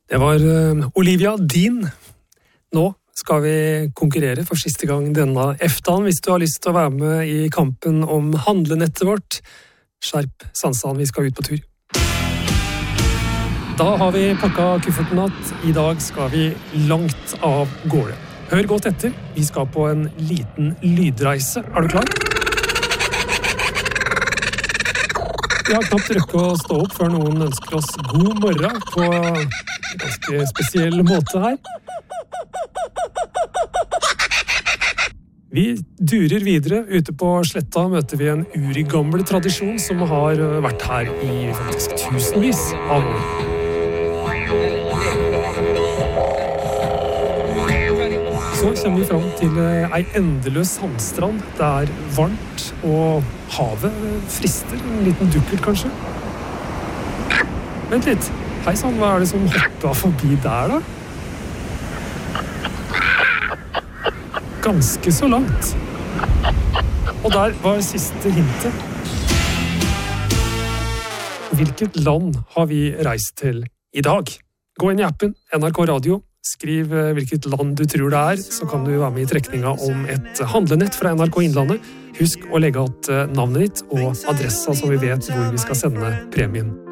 Det var Olivia Dean. Nå skal vi konkurrere for siste gang denne eftan. Hvis du har lyst til å være med i kampen om handlenettet vårt, skjerp sansene, vi skal ut på tur. Da har vi pakket kufferten att. I dag skal vi langt av gårde. Hør godt etter, vi skal på en liten lydreise. Er du klar? Vi har knapt røkket å stå opp før noen ønsker oss god morgen på en ganske spesiell måte her. Vi durer videre. Ute på sletta møter vi en urgammel tradisjon som har vært her i faktisk tusenvis av år. Så kommer vi fram til ei endeløs sandstrand. Det er varmt, og havet frister. En liten dukkert, kanskje. Vent litt. Hei sann, hva er det som hopper forbi der, da? Ganske så langt. Og der var siste hintet. Hvilket land har vi reist til i dag? Gå inn i appen NRK Radio. Skriv hvilket land du tror det er, så kan du være med i trekninga om et handlenett fra NRK Innlandet. Husk å legge att navnet ditt og adressa, så vi vet hvor vi skal sende premien.